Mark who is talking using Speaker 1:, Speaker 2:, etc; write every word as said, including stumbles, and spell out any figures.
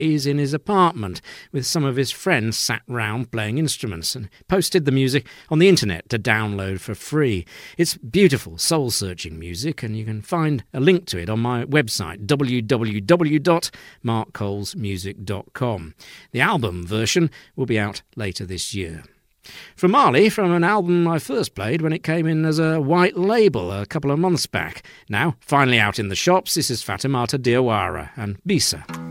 Speaker 1: is in his apartment with some of his friends sat round playing instruments, and posted the music on the internet to download for free. It's beautiful, soul-searching music, and you can find a link to it on my website, w w w dot mark coles music dot com. The album version will be out later this year. From Mali, from an album I first played when it came in as a white label a couple of months back. Now, finally out in the shops, this is Fatoumata Diawara and Bisa.